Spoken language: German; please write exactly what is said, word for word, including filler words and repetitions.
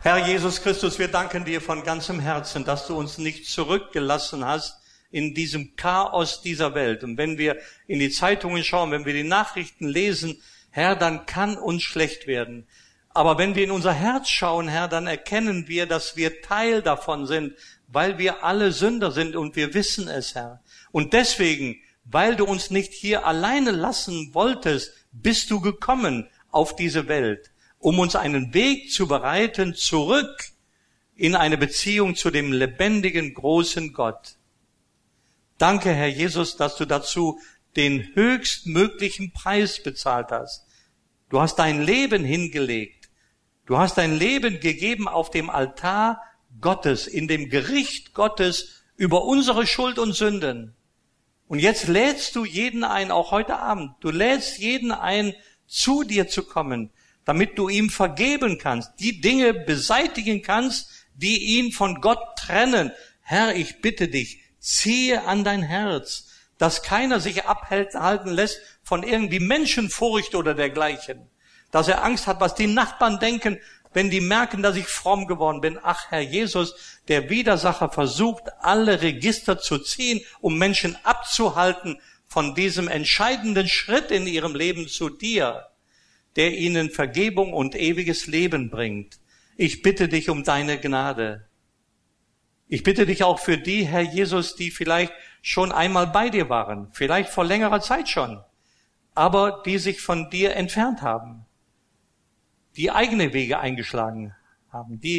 Herr Jesus Christus, wir danken dir von ganzem Herzen, dass du uns nicht zurückgelassen hast in diesem Chaos dieser Welt. Und wenn wir in die Zeitungen schauen, wenn wir die Nachrichten lesen, Herr, dann kann uns schlecht werden. Aber wenn wir in unser Herz schauen, Herr, dann erkennen wir, dass wir Teil davon sind, weil wir alle Sünder sind und wir wissen es, Herr. Und deswegen, weil du uns nicht hier alleine lassen wolltest, bist du gekommen auf diese Welt, um uns einen Weg zu bereiten, zurück in eine Beziehung zu dem lebendigen, großen Gott. Danke, Herr Jesus, dass du dazu den höchstmöglichen Preis bezahlt hast. Du hast dein Leben hingelegt. Du hast dein Leben gegeben auf dem Altar Gottes, in dem Gericht Gottes über unsere Schuld und Sünden. Und jetzt lädst du jeden ein, auch heute Abend, du lädst jeden ein, zu dir zu kommen, damit du ihm vergeben kannst, die Dinge beseitigen kannst, die ihn von Gott trennen. Herr, ich bitte dich, ziehe an dein Herz, dass keiner sich abhalten lässt von irgendwie Menschenfurcht oder dergleichen, dass er Angst hat, was die Nachbarn denken, wenn die merken, dass ich fromm geworden bin. Ach, Herr Jesus, der Widersacher versucht, alle Register zu ziehen, um Menschen abzuhalten von diesem entscheidenden Schritt in ihrem Leben zu dir, der ihnen Vergebung und ewiges Leben bringt. Ich bitte dich um deine Gnade. Ich bitte dich auch für die, Herr Jesus, die vielleicht schon einmal bei dir waren, vielleicht vor längerer Zeit schon, aber die sich von dir entfernt haben, die eigene Wege eingeschlagen haben, die